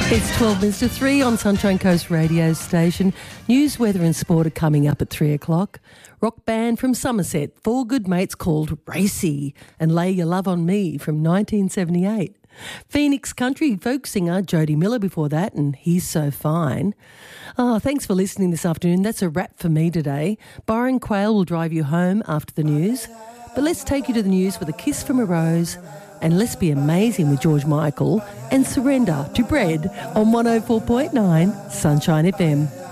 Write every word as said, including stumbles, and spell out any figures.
It's twelve minutes to three on Sunshine Coast radio station. News, weather and sport are coming up at three o'clock. Rock band from Somerset, four good mates called Racy, and Lay Your Love on Me from nineteen seventy-eight. Phoenix country folk singer Jody Miller before that, and He's So Fine. Oh, thanks for listening this afternoon. That's a wrap for me today. Byron Quayle will drive you home after the news. But let's take you to the news with a kiss from a rose. And let's be amazing with George Michael and Surrender to Bread on one oh four point nine Sunshine F M.